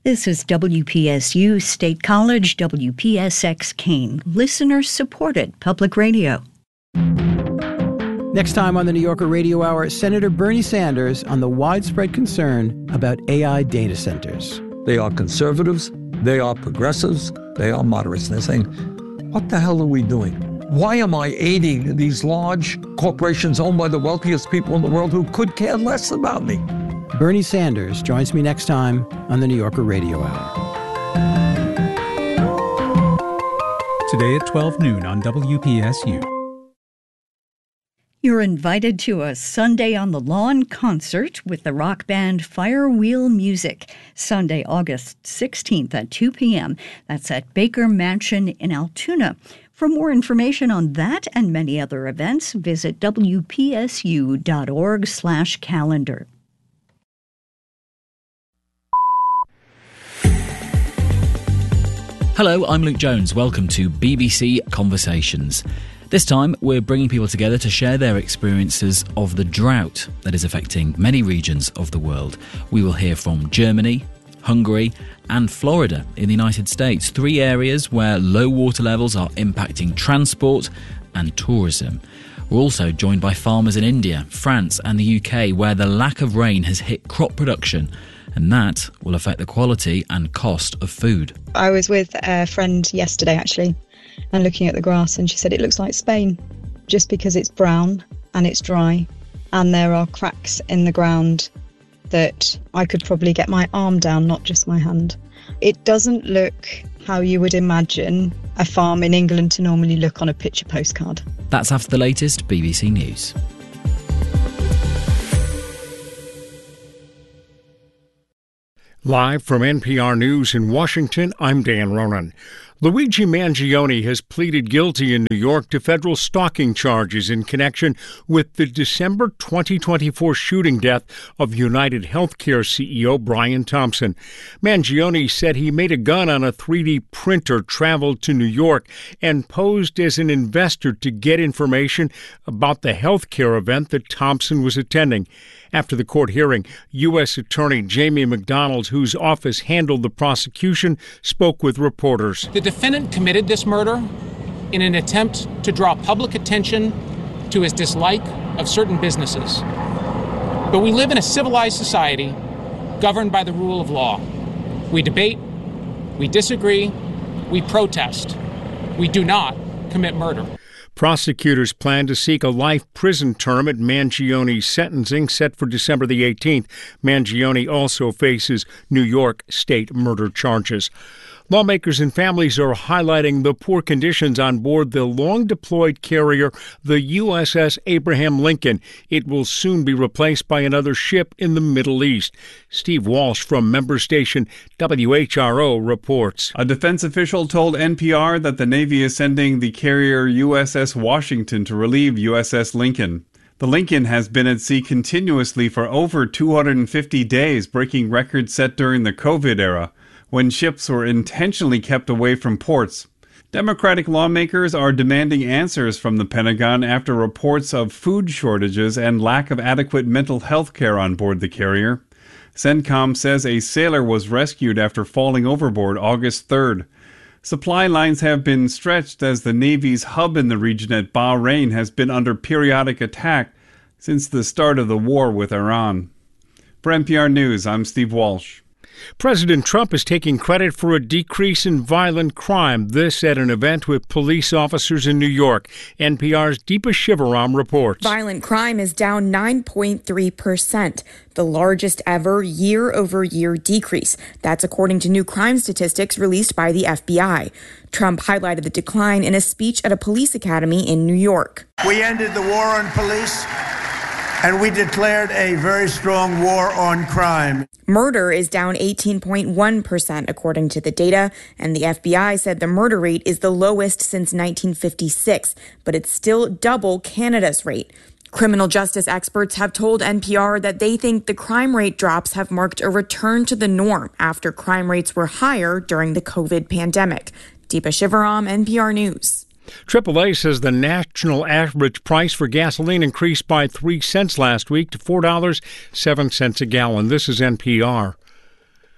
This is WPSU State College, WPSX Keene, listener-supported public radio. Next time on the New Yorker Radio Hour, Senator Bernie Sanders on the widespread concern about AI data centers. They are conservatives, they are progressives, they are moderates. They're saying, what the hell are we doing? Why am I aiding these large corporations owned by the wealthiest people in the world who could care less about me? Bernie Sanders joins me next time on the New Yorker Radio Hour. Today at 12 noon on WPSU. You're invited to a Sunday on the Lawn concert with the rock band Firewheel Music, Sunday, August 16th at 2 p.m. That's at Baker Mansion in Altoona. For more information on that and many other events, visit wpsu.org/calendar. Hello, I'm Luke Jones. Welcome to BBC Conversations. This time, we're bringing people together to share their experiences of the drought that is affecting many regions of the world. We will hear from Germany, Hungary, and Florida in the United States, 3 areas where low water levels are impacting transport and tourism. We're also joined by farmers in India, France, and the UK, where the lack of rain has hit crop production, and that will affect the quality and cost of food. I was with a friend yesterday, actually, and looking at the grass, and she said it looks like Spain, just because it's brown and it's dry, and there are cracks in the ground that I could probably get my arm down, not just my hand. It doesn't look how you would imagine a farm in England to normally look on a picture postcard. That's after the latest BBC News. Live from NPR News in Washington, I'm Dan Ronan. Luigi Mangione has pleaded guilty in New York to federal stalking charges in connection with the December 2024 shooting death of United Healthcare CEO Brian Thompson. Mangione said he made a gun on a 3D printer, traveled to New York, and posed as an investor to get information about the healthcare event that Thompson was attending. After the court hearing, U.S. Attorney Jamie McDonald, whose office handled the prosecution, spoke with reporters. The defendant committed this murder in an attempt to draw public attention to his dislike of certain businesses. But we live in a civilized society governed by the rule of law. We debate, we disagree, we protest. We do not commit murder. Prosecutors plan to seek a life prison term at Mangione's sentencing set for December the 18th. Mangione also faces New York state murder charges. Lawmakers and families are highlighting the poor conditions on board the long-deployed carrier, the USS Abraham Lincoln. It will soon be replaced by another ship in the Middle East. Steve Walsh from member station WHRO reports. A defense official told NPR that the Navy is sending the carrier USS Washington to relieve USS Lincoln. The Lincoln has been at sea continuously for over 250 days, breaking records set during the COVID era, when ships were intentionally kept away from ports. Democratic lawmakers are demanding answers from the Pentagon after reports of food shortages and lack of adequate mental health care on board the carrier. CENTCOM says a sailor was rescued after falling overboard August 3rd. Supply lines have been stretched as the Navy's hub in the region at Bahrain has been under periodic attack since the start of the war with Iran. For NPR News, I'm Steve Walsh. President Trump is taking credit for a decrease in violent crime. This at an event with police officers in New York. NPR's Deepa Shivaram reports. Violent crime is down 9.3%, the largest ever year-over-year decrease. That's according to new crime statistics released by the FBI. Trump highlighted the decline in a speech at a police academy in New York. We ended the war on police, and we declared a very strong war on crime. Murder is down 18.1%, according to the data, and the FBI said the murder rate is the lowest since 1956, but it's still double Canada's rate. Criminal justice experts have told NPR that they think the crime rate drops have marked a return to the norm after crime rates were higher during the COVID pandemic. Deepa Shivaram, NPR News. AAA says the national average price for gasoline increased by 3 cents last week to $4.07 a gallon. This is NPR.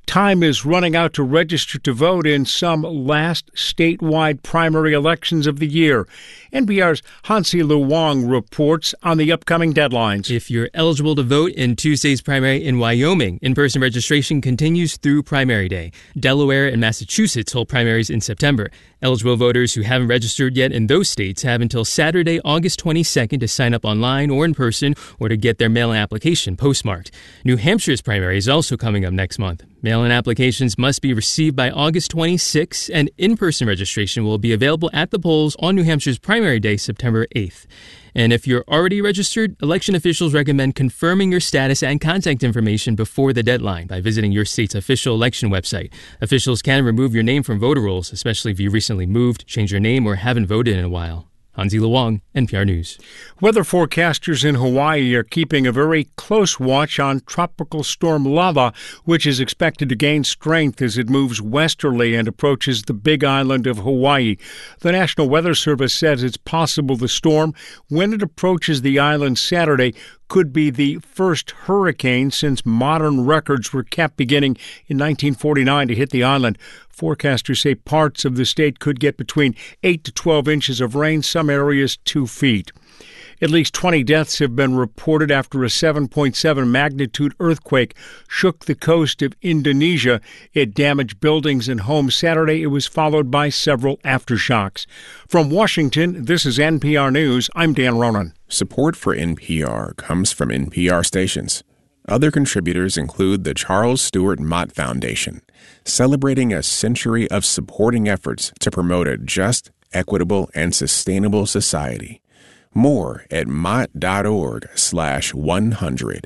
Time is running out to register to vote in some last statewide primary elections of the year. NPR's Hansi Lu Wong reports on the upcoming deadlines. If you're eligible to vote in Tuesday's primary in Wyoming, in-person registration continues through primary day. Delaware and Massachusetts hold primaries in September. Eligible voters who haven't registered yet in those states have until Saturday, August 22nd to sign up online or in person or to get their mail-in application postmarked. New Hampshire's primary is also coming up next month. Mail-in applications must be received by August 26, and in-person registration will be available at the polls on New Hampshire's primary day, September 8th. And if you're already registered, election officials recommend confirming your status and contact information before the deadline by visiting your state's official election website. Officials can remove your name from voter rolls, especially if you recently moved, changed your name, or haven't voted in a while. Hansi Lu Wong, NPR News. Weather forecasters in Hawaii are keeping a very close watch on Tropical Storm Lava, which is expected to gain strength as it moves westerly and approaches the Big Island of Hawaii. The National Weather Service says it's possible the storm, when it approaches the island Saturday, could be the first hurricane since modern records were kept beginning in 1949 to hit the island. Forecasters say parts of the state could get between 8 to 12 inches of rain, some areas 2 feet. At least 20 deaths have been reported after a 7.7 magnitude earthquake shook the coast of Indonesia. It damaged buildings and homes Saturday. It was followed by several aftershocks. From Washington, this is NPR News. I'm Dan Ronan. Support for NPR comes from NPR stations. Other contributors include the Charles Stewart Mott Foundation, celebrating a century of supporting efforts to promote a just, equitable, and sustainable society. More at mott.org/100.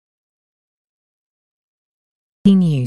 News.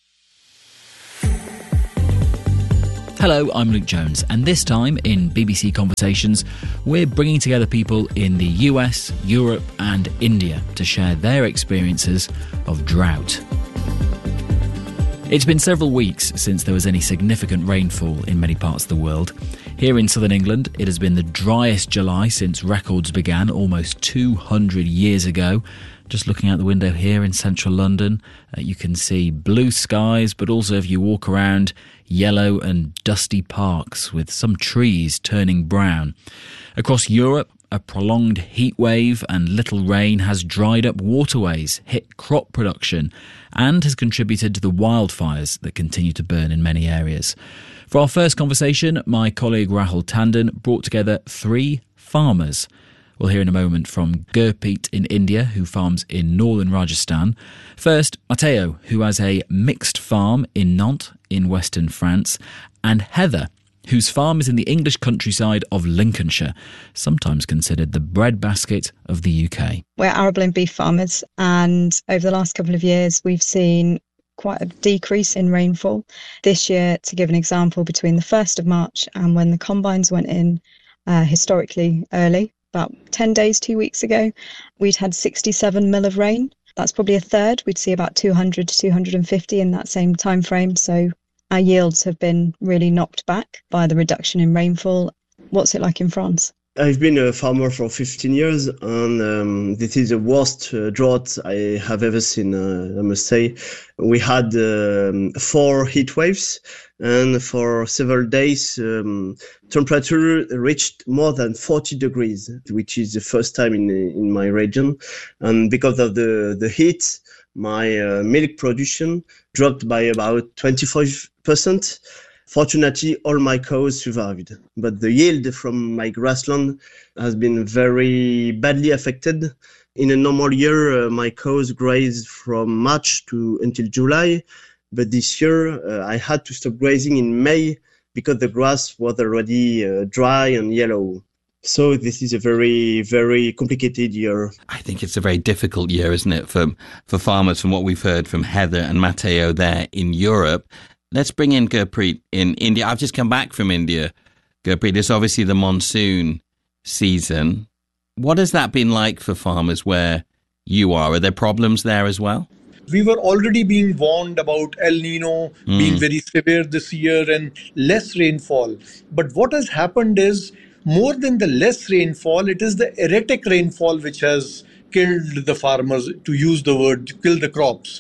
Hello, I'm Luke Jones, and this time in BBC Conversations, we're bringing together people in the US, Europe, and India to share their experiences of drought. It's been several weeks since there was any significant rainfall in many parts of the world. Here in southern England, it has been the driest July since records began almost 200 years ago. Just looking out the window here in central London, you can see blue skies, but also if you walk around, yellow and dusty parks with some trees turning brown. Across Europe, a prolonged heat wave and little rain has dried up waterways, hit crop production, and has contributed to the wildfires that continue to burn in many areas. For our first conversation, my colleague Rahul Tandon brought together 3 farmers. We'll hear in a moment from Gurpreet in India, who farms in northern Rajasthan. First, Matteo, who has a mixed farm in Nantes in western France, and Heather, whose farm is in the English countryside of Lincolnshire, sometimes considered the breadbasket of the UK. We're arable and beef farmers, and over the last couple of years we've seen quite a decrease in rainfall. This year, to give an example, between the 1st of March and when the combines went in historically early, about 10 days, 2 weeks ago, we'd had 67 mil of rain. That's probably a third. We'd see about 200 to 250 in that same time frame. So our yields have been really knocked back by the reduction in rainfall. What's it like in France? I've been a farmer for 15 years, and this is the worst drought I have ever seen, I must say. We had 4 heat waves, and for several days, temperature reached more than 40 degrees, which is the first time in my region. And because of the heat, my milk production dropped by about 25%. Fortunately, all my cows survived, but the yield from my grassland has been very badly affected. In a normal year, my cows graze from March until July, but this year I had to stop grazing in May because the grass was already dry and yellow. So this is a very, very complicated year. I think it's a very difficult year, isn't it, for farmers, from what we've heard from Heather and Matteo there in Europe. Let's bring in Gurpreet in India. I've just come back from India. Gurpreet, it's obviously the monsoon season. What has that been like for farmers where you are? Are there problems there as well? We were already being warned about El Nino being very severe this year and less rainfall. But what has happened is, more than the less rainfall, it is the erratic rainfall which has killed the farmers, to use the word, kill the crops.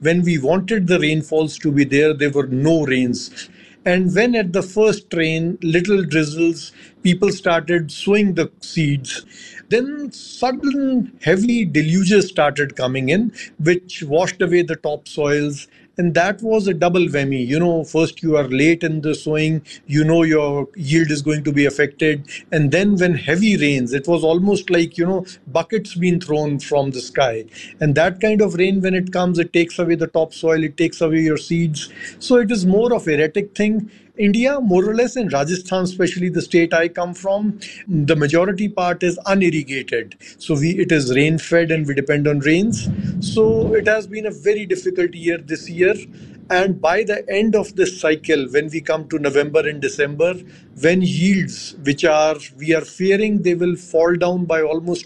when we wanted the rainfalls to be there were no rains. And when at the first rain, little drizzles, people started sowing the seeds, then sudden heavy deluges started coming in, which washed away the topsoils. And that was a double whammy. First you are late in the sowing, your yield is going to be affected. And then when heavy rains, it was almost like, buckets being thrown from the sky. And that kind of rain, when it comes, it takes away the topsoil, it takes away your seeds. So it is more of a erratic thing. India, more or less in Rajasthan, especially the state I come from, the majority part is unirrigated. So it is rain fed and we depend on rains. So it has been a very difficult year this year. And by the end of this cycle, when we come to November and December, when yields, we are fearing they will fall down by almost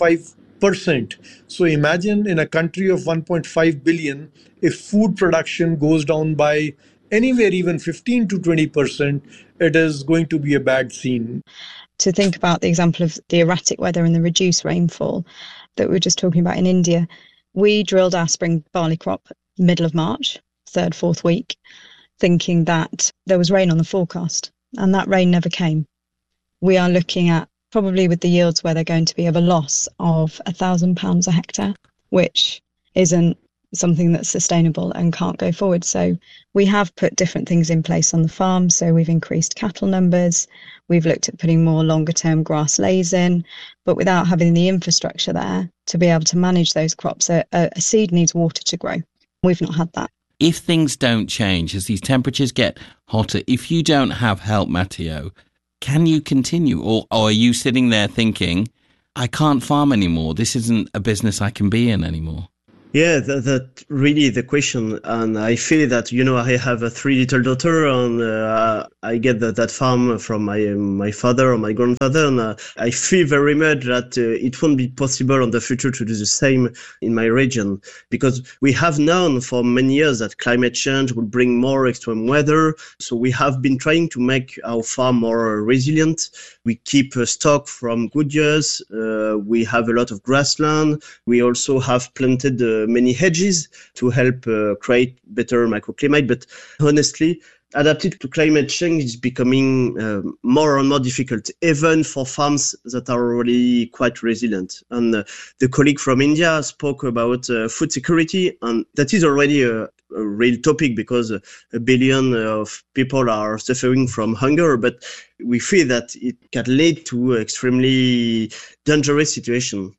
25%. So imagine in a country of 1.5 billion, if food production goes down by anywhere even 15 to 20%, it is going to be a bad scene. To think about the example of the erratic weather and the reduced rainfall that we were just talking about in India, we drilled our spring barley crop middle of March, 3rd, 4th week, thinking that there was rain on the forecast, and that rain never came. We are looking at probably with the yields where they're going to be of a loss of £1,000 a hectare, which isn't something that's sustainable and can't go forward. So we have put different things in place on the farm. So we've increased cattle numbers, we've looked at putting more longer term grass lays in, but without having the infrastructure there to be able to manage those crops, a seed needs water to grow. We've not had that. If things don't change, as these temperatures get hotter, if you don't have help, Matteo, can you continue? Or are you sitting there thinking, I can't farm anymore, this isn't a business I can be in anymore? Yeah, that really the question. And I feel that, I have a 3 little daughter, and I get that farm from my father or my grandfather. And I feel very much that it won't be possible in the future to do the same in my region, because we have known for many years that climate change will bring more extreme weather. So we have been trying to make our farm more resilient. We keep stock from good years. We have a lot of grassland. We also have planted many hedges to help create better microclimate. But honestly, adapting to climate change is becoming more and more difficult, even for farms that are already quite resilient. And the colleague from India spoke about food security, and that is already a real topic, because 1 billion of people are suffering from hunger. But we feel that it can lead to extremely dangerous situation.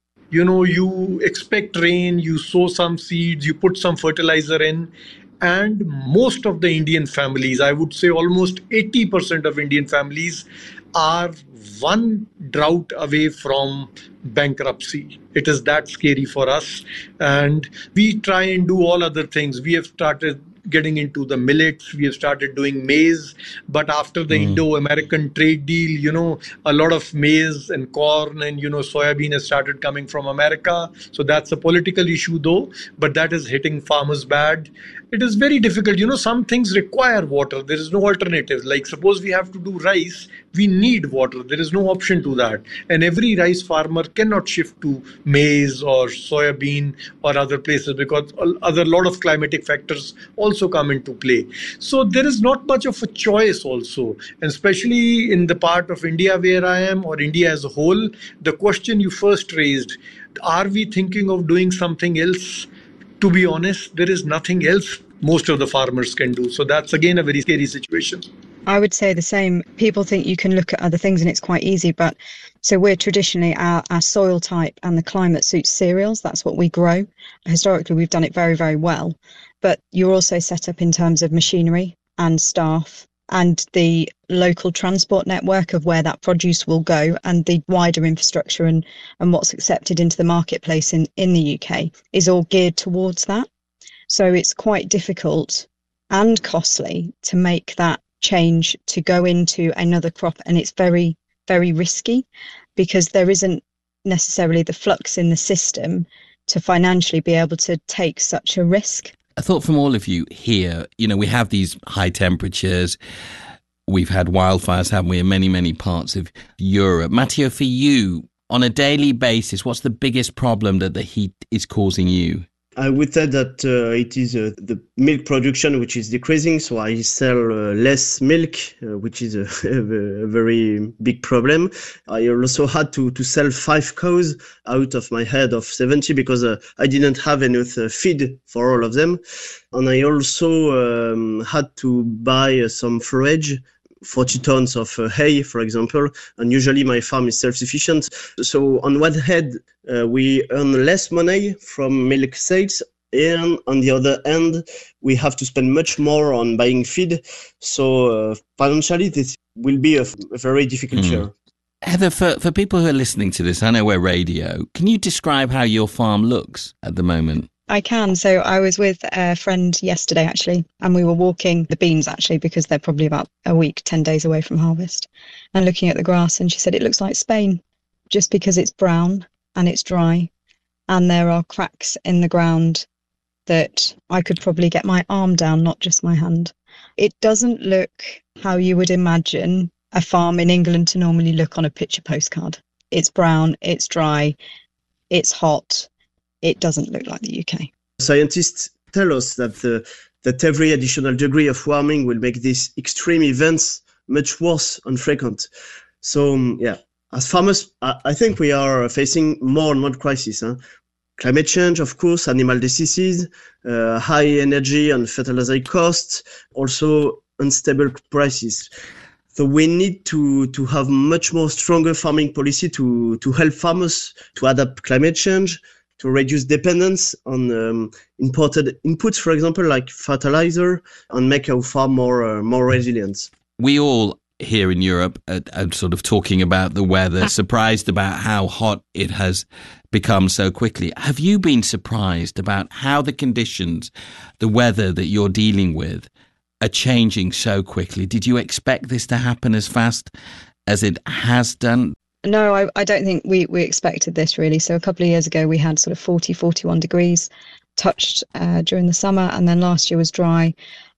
You expect rain, you sow some seeds, you put some fertilizer in, and most of the Indian families, I would say almost 80% of Indian families, are one drought away from bankruptcy. It is that scary for us. And we try and do all other things. We have started getting into the millets, we have started doing maize, but after the Indo-American trade deal, a lot of maize and corn and, soybean has started coming from America. So that's a political issue though, but that is hitting farmers bad. It is very difficult. Some things require water. There is no alternative. Like suppose we have to do rice, we need water. There is no option to that. And every rice farmer cannot shift to maize or soybean or other places, because a lot of climatic factors also come into play. So there is not much of a choice also. And especially in the part of India where I am, or India as a whole, the question you first raised, are we thinking of doing something else? To be honest, there is nothing else most of the farmers can do. So that's again a very scary situation. I would say the same. People think you can look at other things and it's quite easy, but so we're traditionally, our soil type and the climate suits cereals. That's what we grow. Historically, we've done it very, very well. But you're also set up in terms of machinery and staff and the local transport network of where that produce will go, and the wider infrastructure and what's accepted into the marketplace in the UK is all geared towards that. So it's quite difficult and costly to make that change to go into another crop, and it's very, very risky because there isn't necessarily the flux in the system to financially be able to take such a risk. I thought from all of you here, we have these high temperatures. We've had wildfires, haven't we, in many, many parts of Europe. Matteo, for you, on a daily basis, what's the biggest problem that the heat is causing you? I would say that it is the milk production which is decreasing, so I sell less milk, which is a very big problem. I also had to sell 5 cows out of my head of 70 because I didn't have enough feed for all of them. And I also had to buy some forage, 40 tons of hay, for example, and usually my farm is self-sufficient. So on one hand, we earn less money from milk sales, and on the other hand, we have to spend much more on buying feed. So financially, this will be a very difficult year. Heather, for people who are listening to this, I know we're radio, can you describe how your farm looks at the moment? I can. So I was with a friend yesterday, actually, and we were walking the beans, actually, because they're probably about a week, 10 days away from harvest, and looking at the grass. And she said, it looks like Spain, just because it's brown and it's dry. And there are cracks in the ground that I could probably get my arm down, not just my hand. It doesn't look how you would imagine a farm in England to normally look on a picture postcard. It's brown, it's dry, it's hot. It doesn't look like the UK. Scientists tell us that every additional degree of warming will make these extreme events much worse and frequent. So, as farmers, I think we are facing more and more crises. Climate change, of course, animal diseases, high energy and fertilizer costs, also unstable prices. So we need to have much more stronger farming policy to help farmers to adapt climate change, to reduce dependence on imported inputs, for example, like fertilizer, and make our farm more resilient. We all here in Europe are sort of talking about the weather, surprised about how hot it has become so quickly. Have you been surprised about how the conditions, the weather that you're dealing with, are changing so quickly? Did you expect this to happen as fast as it has done? No, I don't think we expected this, really. So a couple of years ago, we had sort of 40, 41 degrees touched during the summer, and then last year was dry.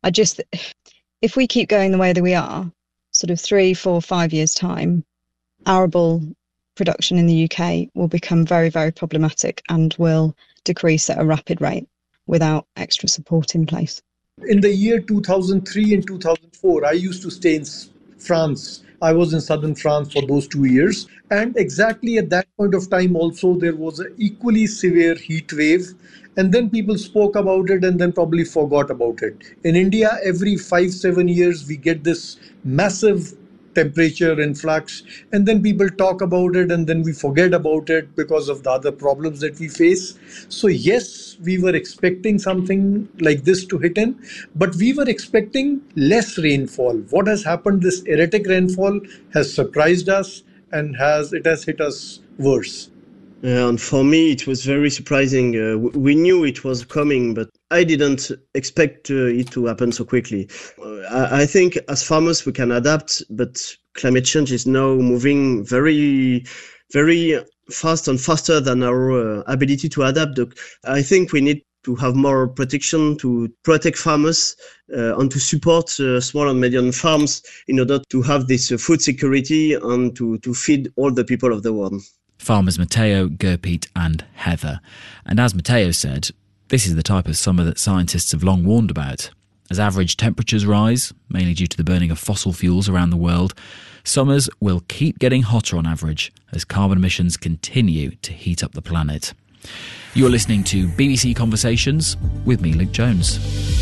If we keep going the way that we are, sort of 3, 4, 5 years' time, arable production in the UK will become very, very problematic and will decrease at a rapid rate without extra support in place. In the year 2003 and 2004, I used to stay in France. I was in southern France for those 2 years. And exactly at that point of time also, there was an equally severe heat wave. And then people spoke about it and then probably forgot about it. In India, every 5-7 years, we get this massive temperature influx, and then people talk about it and then we forget about it because of the other problems that we face. So yes, we were expecting something like this to hit in, but we were expecting less rainfall. What has happened, this erratic rainfall has surprised us and it has hit us worse. And for me, it was very surprising. We knew it was coming, but I didn't expect it to happen so quickly. I think as farmers, we can adapt, but climate change is now moving very, very fast and faster than our ability to adapt. I think we need to have more protection to protect farmers and to support small and medium farms in order to have this food security and to feed all the people of the world. Farmers Matteo, Gurpreet and Heather. And as Matteo said, this is the type of summer that scientists have long warned about. As average temperatures rise, mainly due to the burning of fossil fuels around the world, summers will keep getting hotter on average as carbon emissions continue to heat up the planet. You're listening to BBC Conversations with me, Luke Jones.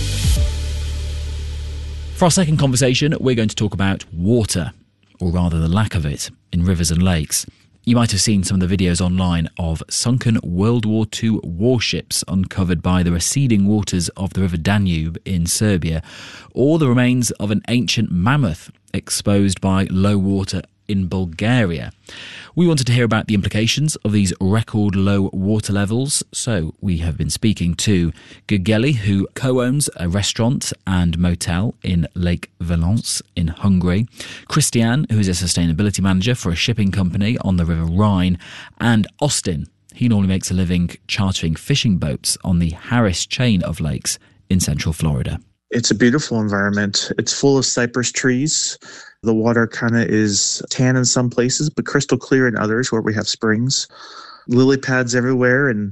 For our second conversation, we're going to talk about water, or rather the lack of it, in rivers and lakes. You might have seen some of the videos online of sunken World War II warships uncovered by the receding waters of the River Danube in Serbia, or the remains of an ancient mammoth exposed by low water in Bulgaria. We wanted to hear about the implications of these record low water levels, so we have been speaking to Gugeli, who co-owns a restaurant and motel in Lake Valence in Hungary, Christian, who is a sustainability manager for a shipping company on the River Rhine, and Austin. He normally makes a living chartering fishing boats on the Harris chain of lakes in central Florida. It's a beautiful environment. It's full of cypress trees. The water kind of is tan in some places, but crystal clear in others where we have springs. Lily pads everywhere and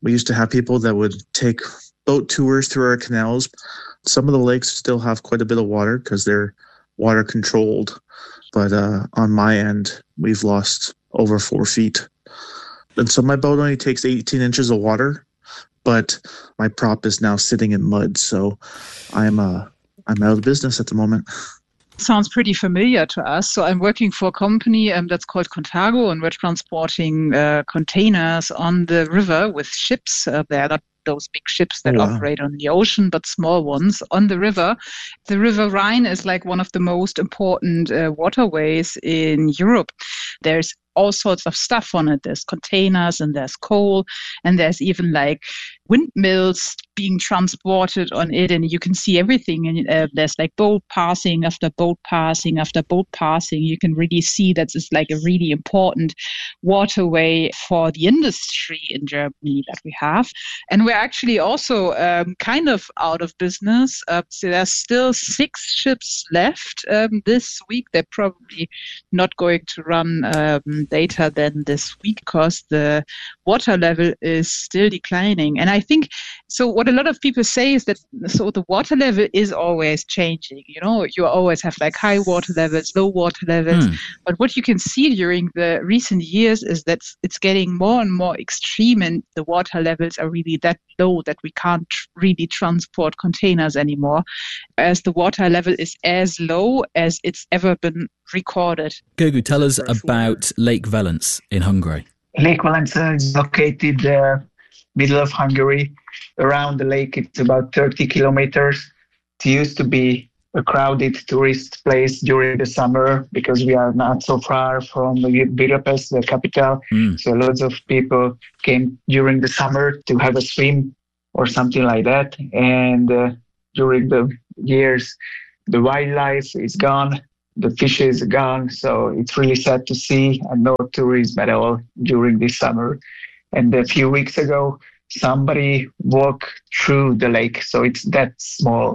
We used to have people that would take boat tours through our canals. Some of the lakes still have quite a bit of water because they're water controlled. But on my end, we've lost over 4 feet. And so my boat only takes 18 inches of water, but my prop is now sitting in mud. So I'm out of business at the moment. Sounds pretty familiar to us. So I'm working for a company that's called Contago, and we're transporting containers on the river with ships. They're not those big ships that operate on the ocean, but small ones on the river. The River Rhine is like one of the most important waterways in Europe. There's all sorts of stuff on it. There's containers and there's coal, and there's even like windmills being transported on it, and you can see everything. And there's like boat passing after boat passing after boat passing. You can really see that it's like a really important waterway for the industry in Germany that we have. And we're actually also kind of out of business. So there's still 6 ships left this week. They're probably not going to run later than this week because the water level is still declining. And I think, so what a lot of people say is that so the water level is always changing. You know, you always have like high water levels, low water levels. But what you can see during the recent years is that it's getting more and more extreme, and the water levels are really that low that we can't really transport containers anymore, as the water level is as low as it's ever been recorded. Gergő, tell us about Lake Velence in Hungary. Lake Velence is located middle of Hungary. Around the lake, it's about 30 kilometers. It used to be a crowded tourist place during the summer because we are not so far from Budapest, the capital. So lots of people came during the summer to have a swim or something like that. And during the years, the wildlife is gone. The fishes are gone, so it's really sad to see, and no tourism at all during this summer. And a few weeks ago, somebody walked through the lake, so it's that small.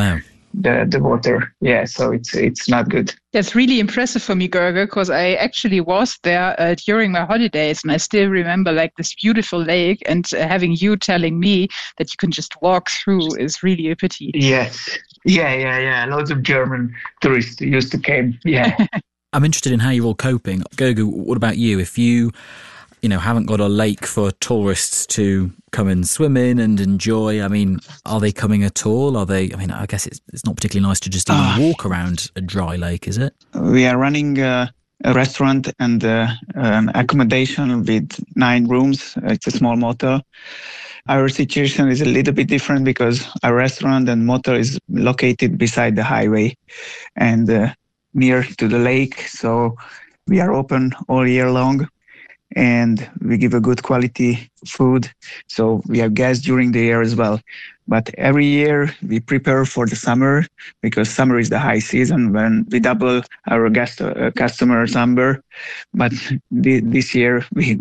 The water, yeah. So it's not good. That's really impressive for me, Gergő, because I actually was there during my holidays, and I still remember like this beautiful lake. And having you telling me that you can just walk through is really a pity. Yes. Yeah. Lots of German tourists used to come. Yeah. I'm interested in how you're all coping. Gergő, what about you? If you haven't got a lake for tourists to come and swim in and enjoy, I mean, are they coming at all? I guess it's not particularly nice to just even walk around a dry lake, is it? We are running a restaurant and an accommodation with 9 rooms. It's a small motel. Our situation is a little bit different because our restaurant and motel is located beside the highway and near to the lake. So we are open all year long, and we give a good quality food. So we have guests during the year as well. But every year we prepare for the summer because summer is the high season when we double our customer number. But this year we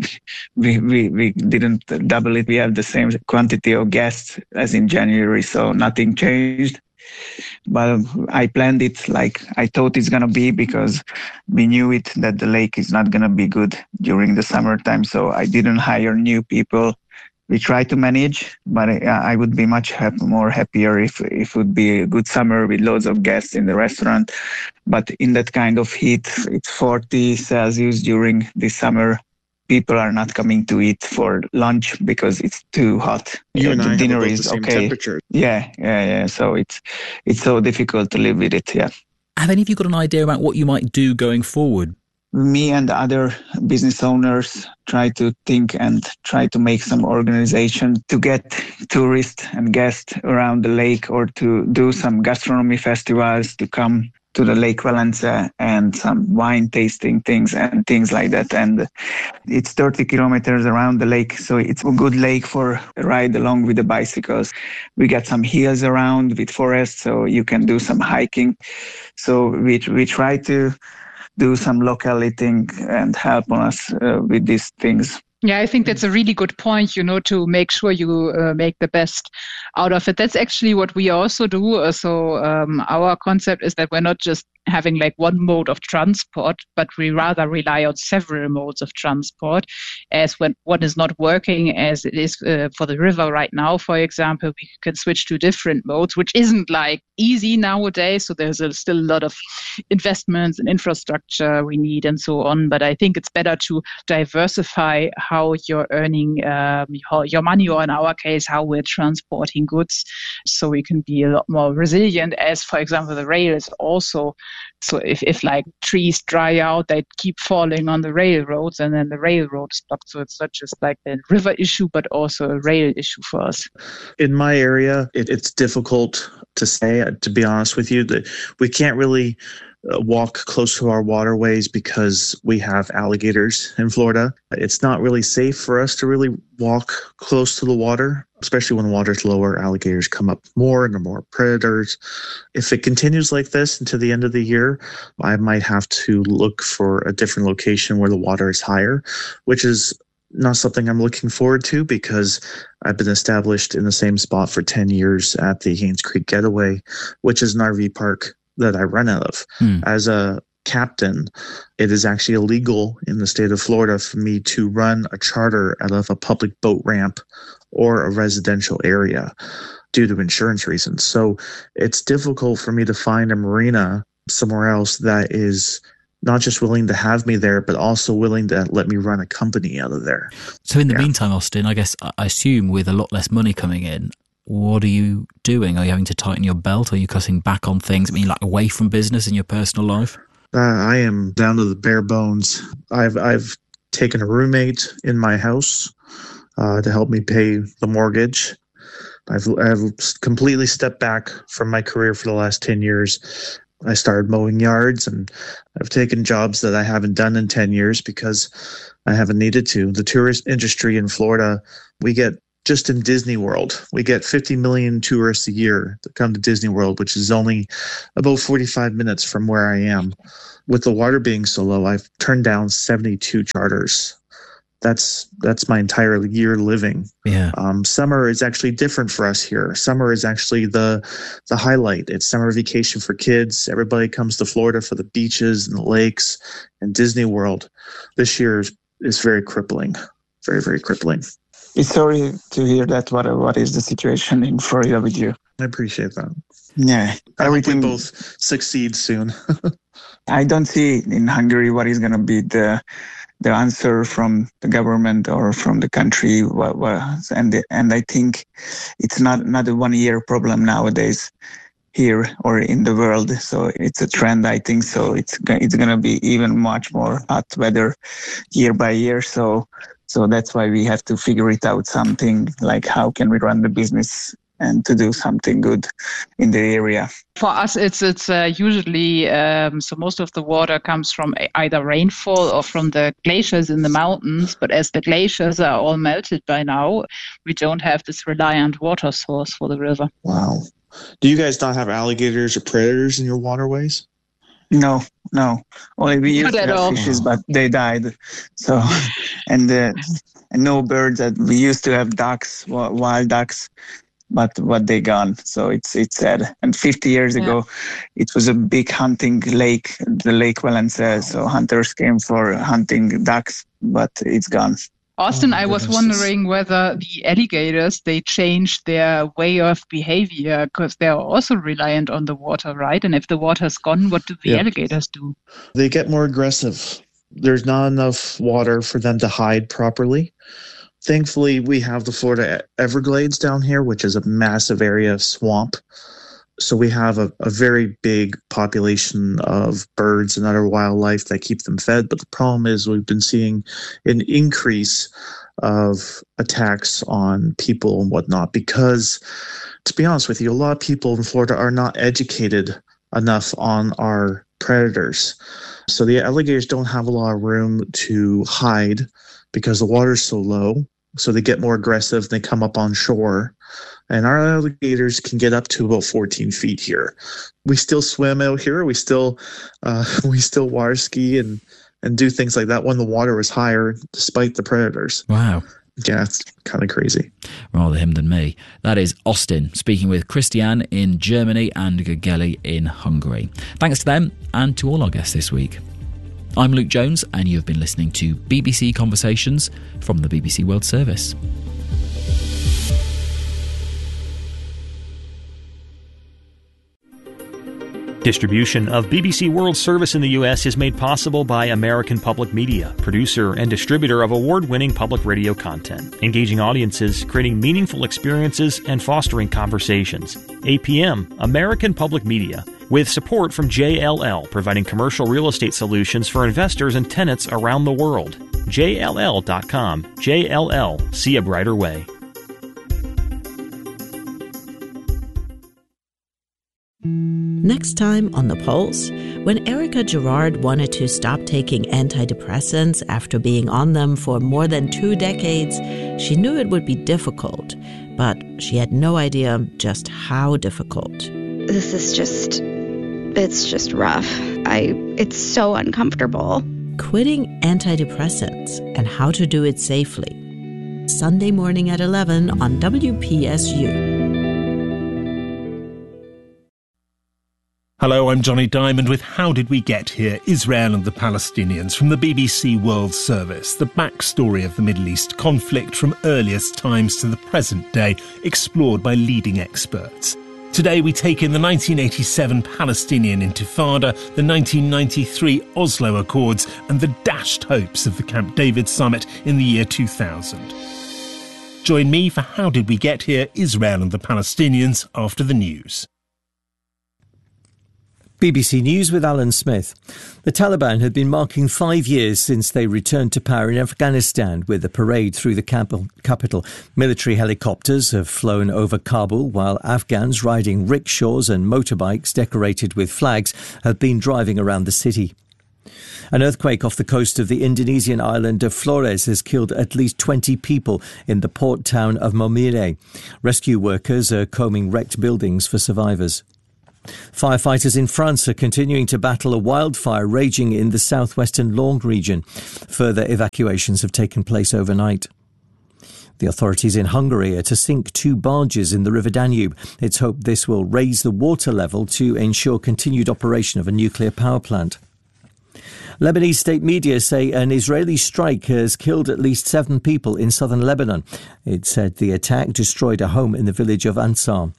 didn't double it. We have the same quantity of guests as in January, so nothing changed. But I planned it like I thought it's going to be because we knew it that the lake is not going to be good during the summertime. So I didn't hire new people. We try to manage, but I would be much more happier if it would be a good summer with loads of guests in the restaurant. But in that kind of heat, it's 40 Celsius during the summer. People are not coming to eat for lunch because it's too hot. You and I dinner have is the same okay. temperature. Yeah. So it's so difficult to live with it. Yeah. Have any of you got an idea about what you might do going forward? Me and other business owners try to think and try to make some organization to get tourists and guests around the lake, or to do some gastronomy festivals to come to the Lake Velence and some wine tasting things and things like that. And it's 30 kilometers around the lake, so it's a good lake for a ride along with the bicycles. We got some hills around with forests, so you can do some hiking. So we try to do some local eating and help on us with these things. Yeah, I think that's a really good point, to make sure you make the best out of it. That's actually what we also do. So our concept is that we're not just having like one mode of transport, but we rather rely on several modes of transport. As when one is not working as it is for the river right now, for example, we can switch to different modes, which isn't like easy nowadays. So there's still a lot of investments and infrastructure we need and so on. But I think it's better to diversify how you're earning your money, or in our case, how we're transporting goods, so we can be a lot more resilient. As, for example, the rail is also, so if like trees dry out, they keep falling on the railroads, and then the railroad is blocked. So it's not just like a river issue, but also a rail issue for us. In my area, it's difficult to say, to be honest with you, that we can't really walk close to our waterways because we have alligators in Florida. It's not really safe for us to really walk close to the water, especially when the water's lower. Alligators come up more and there are more predators. If it continues like this into the end of the year, I might have to look for a different location where the water is higher, which is not something I'm looking forward to, because I've been established in the same spot for 10 years at the Haynes Creek Getaway, which is an RV park that I run out of. As a captain, it is actually illegal in the state of Florida for me to run a charter out of a public boat ramp or a residential area due to insurance reasons. So it's difficult for me to find a marina somewhere else that is not just willing to have me there, but also willing to let me run a company out of there. So in the meantime, Austin, I assume with a lot less money coming in, what are you doing? Are you having to tighten your belt? Are you cutting back on things? I mean, like away from business in your personal life? I am down to the bare bones. I've taken a roommate in my house to help me pay the mortgage. I've completely stepped back from my career for the last 10 years. I started mowing yards, and I've taken jobs that I haven't done in 10 years because I haven't needed to. The tourist industry in Florida, we get, just in Disney World, we get 50 million tourists a year that come to Disney World, which is only about 45 minutes from where I am. With the water being so low, I've turned down 72 charters. That's my entire year living. Yeah. Summer is actually different for us here. Summer is actually the highlight. It's summer vacation for kids. Everybody comes to Florida for the beaches and the lakes and Disney World. This year is very crippling. Very, very crippling. It's sorry to hear that. What is the situation in Florida with you? I appreciate that. Yeah, everything both succeed soon. I don't see in Hungary what is going to be the answer from the government or from the country. And I think it's not a 1 year problem nowadays here or in the world. So it's a trend, I think. So it's going to be even much more hot weather year by year. So that's why we have to figure it out, something like how can we run the business and to do something good in the area. For us, it's usually, so most of the water comes from either rainfall or from the glaciers in the mountains. But as the glaciers are all melted by now, we don't have this reliant water source for the river. Wow. Do you guys not have alligators or predators in your waterways? No. Only we used to have fishes, but they died. So, and no birds. That we used to have ducks, wild ducks, but they gone. So it's sad. And 50 years ago, it was a big hunting lake, the Lake Valencia. So hunters came for hunting ducks, but it's gone. Austin, I was wondering whether the alligators, they changed their way of behavior because they're also reliant on the water, right? And if the water's gone, what do the alligators do? They get more aggressive. There's not enough water for them to hide properly. Thankfully, we have the Florida Everglades down here, which is a massive area of swamp. So we have a very big population of birds and other wildlife that keep them fed. But the problem is we've been seeing an increase of attacks on people and whatnot because, to be honest with you, a lot of people in Florida are not educated enough on our predators. So the alligators don't have a lot of room to hide because the water's so low. So they get more aggressive. They come up on shore. And our alligators can get up to about 14 feet here. We still swim out here. We still water ski and and do things like that when the water is higher, despite the predators. Wow. Yeah, it's kind of crazy. Rather him than me. That is Austin speaking with Christiane in Germany and Gageli in Hungary. Thanks to them and to all our guests this week. I'm Luke Jones, and you've been listening to BBC Conversations from the BBC World Service. Distribution of BBC World Service in the U.S. is made possible by American Public Media, producer and distributor of award-winning public radio content, engaging audiences, creating meaningful experiences, and fostering conversations. APM, American Public Media, with support from JLL, providing commercial real estate solutions for investors and tenants around the world. JLL.com. JLL. See a brighter way. Next time on The Pulse, when Erica Gerard wanted to stop taking antidepressants after being on them for more than 2 decades, she knew it would be difficult, but she had no idea just how difficult. This is it's just rough. It's so uncomfortable. Quitting antidepressants and how to do it safely. Sunday morning at 11 on WPSU. Hello, I'm Johnny Diamond with How Did We Get Here? Israel and the Palestinians from the BBC World Service. The backstory of the Middle East conflict from earliest times to the present day, explored by leading experts. Today we take in the 1987 Palestinian Intifada, the 1993 Oslo Accords, and the dashed hopes of the Camp David summit in the year 2000. Join me for How Did We Get Here? Israel and the Palestinians after the news. BBC News with Alan Smith. The Taliban had been marking 5 years since they returned to power in Afghanistan with a parade through the capital. Military helicopters have flown over Kabul, while Afghans riding rickshaws and motorbikes decorated with flags have been driving around the city. An earthquake off the coast of the Indonesian island of Flores has killed at least 20 people in the port town of Momire. Rescue workers are combing wrecked buildings for survivors. Firefighters in France are continuing to battle a wildfire raging in the southwestern Langue region. Further evacuations have taken place overnight. The authorities in Hungary are to sink 2 barges in the River Danube. It's hoped this will raise the water level to ensure continued operation of a nuclear power plant. Lebanese state media say an Israeli strike has killed at least 7 people in southern Lebanon. It said the attack destroyed a home in the village of Ansar.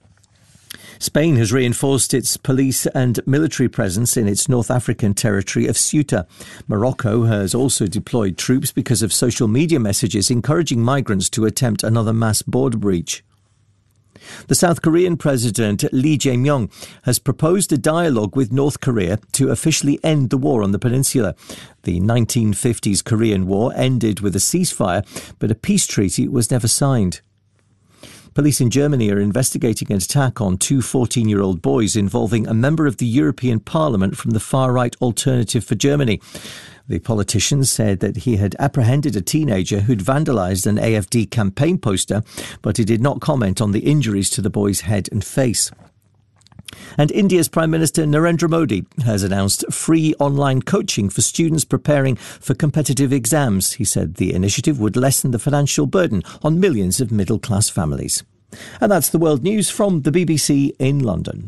Spain has reinforced its police and military presence in its North African territory of Ceuta. Morocco has also deployed troops because of social media messages encouraging migrants to attempt another mass border breach. The South Korean President Lee Jae-myung has proposed a dialogue with North Korea to officially end the war on the peninsula. The 1950s Korean War ended with a ceasefire, but a peace treaty was never signed. Police in Germany are investigating an attack on 2 14-year-old boys involving a member of the European Parliament from the far-right Alternative for Germany. The politician said that he had apprehended a teenager who'd vandalised an AfD campaign poster, but he did not comment on the injuries to the boy's head and face. And India's Prime Minister Narendra Modi has announced free online coaching for students preparing for competitive exams. He said the initiative would lessen the financial burden on millions of middle-class families. And that's the world news from the BBC in London.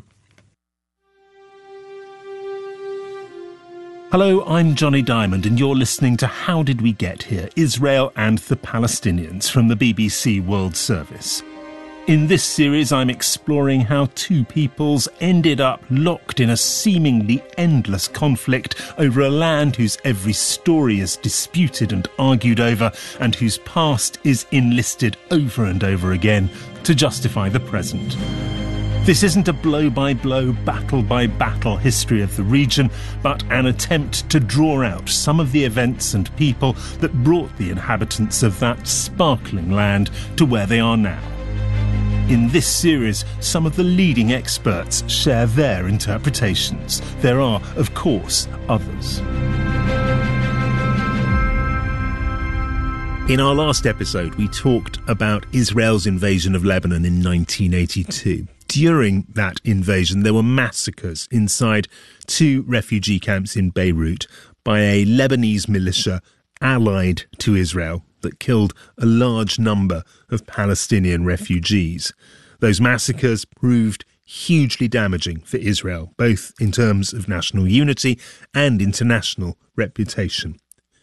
Hello, I'm Johnny Diamond, and you're listening to How Did We Get Here? Israel and the Palestinians from the BBC World Service. In this series, I'm exploring how 2 peoples ended up locked in a seemingly endless conflict over a land whose every story is disputed and argued over, and whose past is enlisted over and over again to justify the present. This isn't a blow-by-blow, battle-by-battle history of the region, but an attempt to draw out some of the events and people that brought the inhabitants of that sparkling land to where they are now. In this series, some of the leading experts share their interpretations. There are, of course, others. In our last episode, we talked about Israel's invasion of Lebanon in 1982. During that invasion, there were massacres inside 2 refugee camps in Beirut. by a Lebanese militia allied to Israel that killed a large number of Palestinian refugees. Those massacres proved hugely damaging for Israel, both in terms of national unity and international reputation.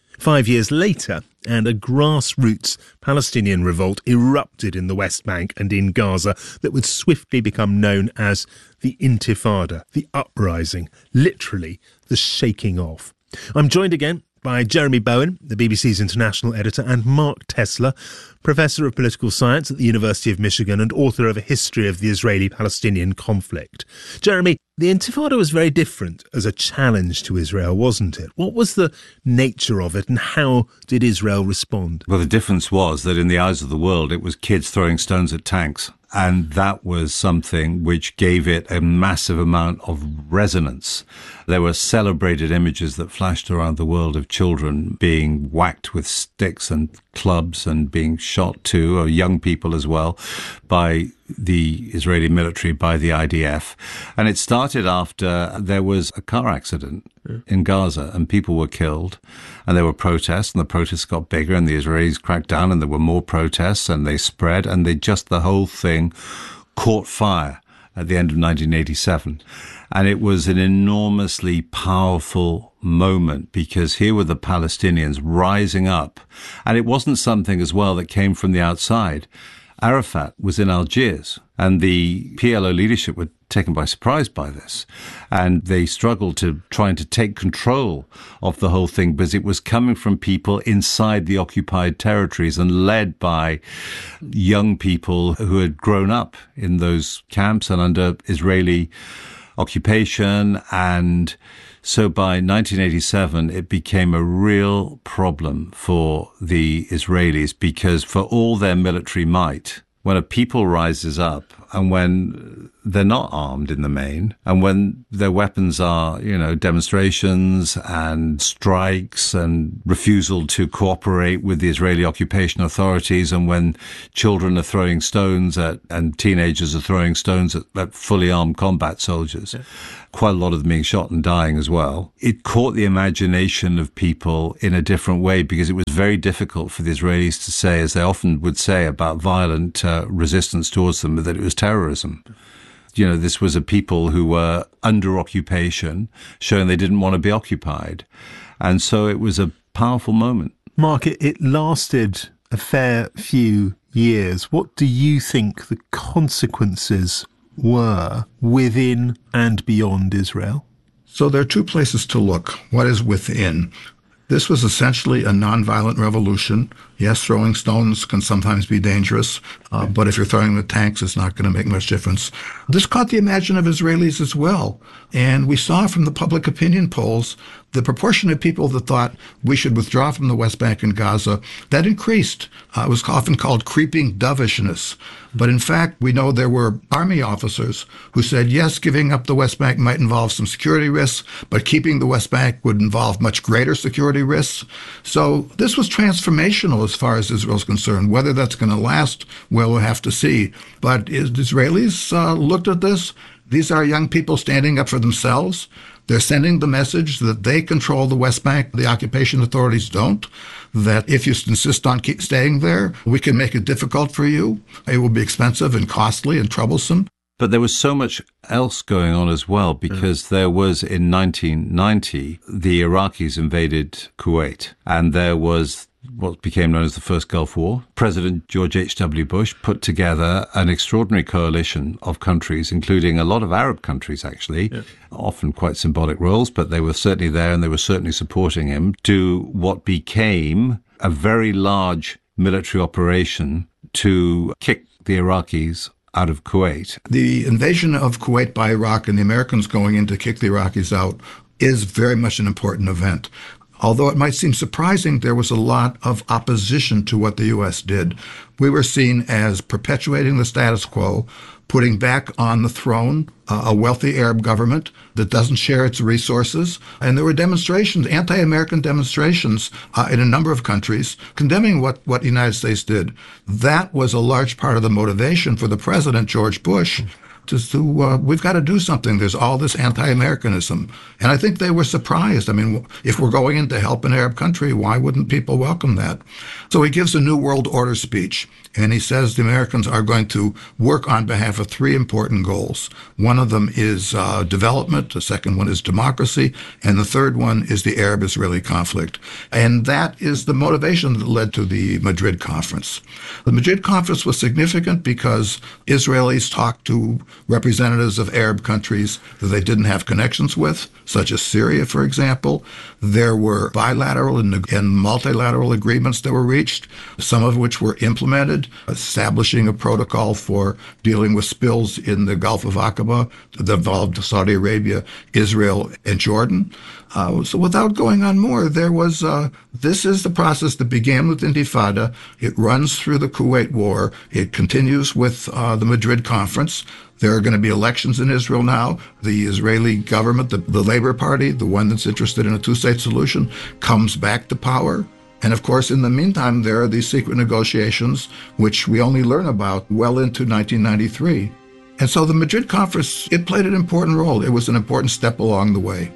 5 years later, and a grassroots Palestinian revolt erupted in the West Bank and in Gaza that would swiftly become known as the Intifada, the uprising, literally the shaking off. I'm joined again by Jeremy Bowen, the BBC's international editor, and Mark Tesler, Professor of Political Science at the University of Michigan and author of A History of the Israeli-Palestinian Conflict. Jeremy, the Intifada was very different as a challenge to Israel, wasn't it? What was the nature of it and how did Israel respond? Well, the difference was that in the eyes of the world, it was kids throwing stones at tanks. And that was something which gave it a massive amount of resonance. There were celebrated images that flashed around the world of children being whacked with sticks and clubs and being shot too, or young people as well, by the Israeli military, by the IDF. And it started after there was a car accident in Gaza and people were killed and there were protests and the protests got bigger and the Israelis cracked down and there were more protests and they spread and the whole thing caught fire at the end of 1987. And it was an enormously powerful moment because here were the Palestinians rising up. And it wasn't something as well that came from the outside. Arafat was in Algiers and the PLO leadership were taken by surprise by this. And they struggled to trying to take control of the whole thing because it was coming from people inside the occupied territories and led by young people who had grown up in those camps and under Israeli occupation. And so by 1987, it became a real problem for the Israelis because for all their military might, when a people rises up and when they're not armed in the main and when their weapons are, demonstrations and strikes and refusal to cooperate with the Israeli occupation authorities and when children are throwing stones and teenagers are throwing stones at fully armed combat soldiers, quite a lot of them being shot and dying as well. It caught the imagination of people in a different way because it was very difficult for the Israelis to say, as they often would say about violent resistance towards them, that it was terrorism. This was a people who were under occupation, showing they didn't want to be occupied. And so it was a powerful moment. Mark, it lasted a fair few years. What do you think the consequences were within and beyond Israel? So there are two places to look. What is within? This was essentially a nonviolent revolution. Yes, throwing stones can sometimes be dangerous, but if you're throwing the tanks, it's not going to make much difference. This caught the imagination of Israelis as well. And we saw from the public opinion polls, the proportion of people that thought we should withdraw from the West Bank and Gaza, that increased. It was often called creeping dovishness. But in fact, we know there were army officers who said, yes, giving up the West Bank might involve some security risks, but keeping the West Bank would involve much greater security risks. So this was transformational as far as Israel's concerned. Whether that's going to last, well, we'll have to see. But Israelis looked at this. These are young people standing up for themselves. They're sending the message that they control the West Bank, the occupation authorities don't, that if you insist on keep staying there, we can make it difficult for you. It will be expensive and costly and troublesome. But there was so much else going on as well, because there was, in 1990, the Iraqis invaded Kuwait, and there was what became known as the First Gulf War. President George H.W. Bush put together an extraordinary coalition of countries, including a lot of Arab countries, actually, often quite symbolic roles, but they were certainly there and they were certainly supporting him, to what became a very large military operation to kick the Iraqis out of Kuwait. The invasion of Kuwait by Iraq and the Americans going in to kick the Iraqis out is very much an important event. Although it might seem surprising, there was a lot of opposition to what the U.S. did. We were seen as perpetuating the status quo, putting back on the throne a wealthy Arab government that doesn't share its resources. And there were demonstrations, anti-American demonstrations in a number of countries condemning what the United States did. That was a large part of the motivation for the president, George Bush, we've got to do something. There's all this anti-Americanism. And I think they were surprised. I mean, if we're going in to help an Arab country, why wouldn't people welcome that? So he gives a New World Order speech, and he says the Americans are going to work on behalf of three important goals. One of them is development, the second one is democracy, and the third one is the Arab-Israeli conflict. And that is the motivation that led to the Madrid conference. The Madrid conference was significant because Israelis talked to representatives of Arab countries that they didn't have connections with, such as Syria, for example. There were bilateral and multilateral agreements that were reached, some of which were implemented, establishing a protocol for dealing with spills in the Gulf of Aqaba that involved Saudi Arabia, Israel, and Jordan. So without going on more, there was, this is the process that began with Intifada. It runs through the Kuwait War. It continues with the Madrid conference. There are going to be elections in Israel now. The Israeli government, the Labor Party, the one that's interested in a two-state solution, comes back to power. And of course, in the meantime, there are these secret negotiations, which we only learn about well into 1993. And so the Madrid conference, it played an important role. It was an important step along the way.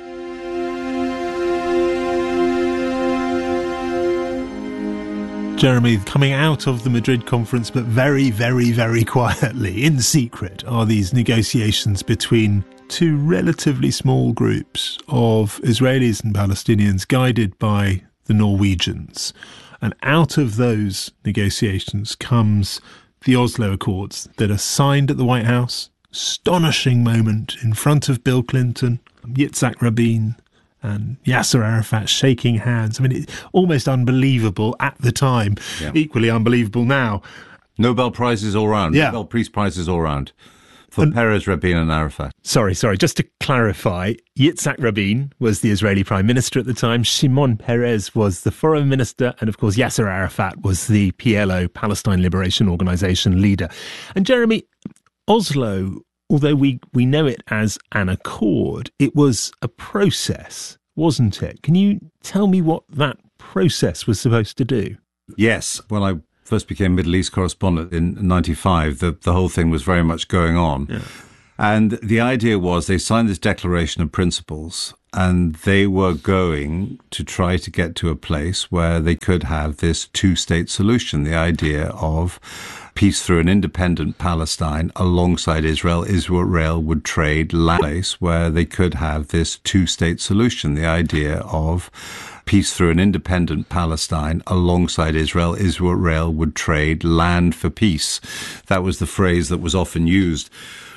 Jeremy, coming out of the Madrid conference, but very, very, very quietly, in secret, are these negotiations between two relatively small groups of Israelis and Palestinians guided by the Norwegians. And out of those negotiations comes the Oslo Accords that are signed at the White House. Astonishing moment in front of Bill Clinton, Yitzhak Rabin, and Yasser Arafat shaking hands. I mean, it's almost unbelievable at the time, equally unbelievable now. Nobel Prizes all round, Nobel Peace Prizes all round for Peres, Rabin and Arafat. Sorry, just to clarify, Yitzhak Rabin was the Israeli Prime Minister at the time, Shimon Peres was the Foreign Minister, and of course Yasser Arafat was the PLO, Palestine Liberation Organization leader. And Jeremy, Oslo, although we know it as an accord, it was a process, wasn't it? Can you tell me what that process was supposed to do? Yes. When I first became Middle East correspondent in 95, the whole thing was very much going on. Yeah. And the idea was they signed this declaration of principles, and they were going to try to get to a place where they could have this two-state solution, the idea of peace through an independent Palestine alongside Israel. Israel would trade land, place where they could have this two-state solution, the idea of peace through an independent Palestine alongside Israel. Israel would trade land for peace. That was the phrase that was often used.